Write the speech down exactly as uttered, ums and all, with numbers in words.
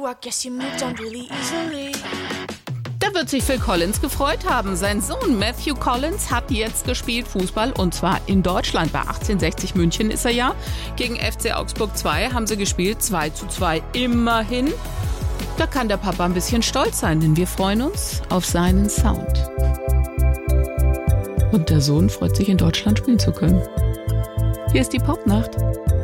I guess you moved on really easily. Da wird sich Phil Collins gefreut haben. Sein Sohn Matthew Collins hat jetzt gespielt Fußball und zwar in Deutschland. Bei achtzehnhundertsechzig München ist er ja. Gegen F C Augsburg zwei haben sie gespielt, zwei zu zwei immerhin. Da kann der Papa ein bisschen stolz sein, denn wir freuen uns auf seinen Sound. Und der Sohn freut sich, in Deutschland spielen zu können. Hier ist die Popnacht.